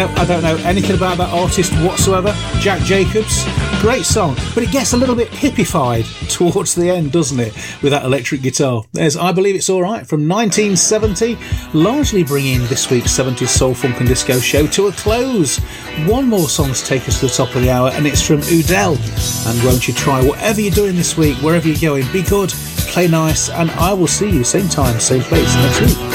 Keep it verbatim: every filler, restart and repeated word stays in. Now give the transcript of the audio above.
know, I don't know anything about that artist whatsoever. Jack Jacobs, great song, but it gets a little bit hippified towards the end, doesn't it, with that electric guitar. There's I Believe It's Alright from nineteen seventy, largely bringing this week's seventies Soul, Funk and Disco show to a close. One more song to take us to the top of the hour, and it's from Udell. And won't you try whatever you're doing this week, wherever you're going, be good, play nice, and I will see you same time, same place next week.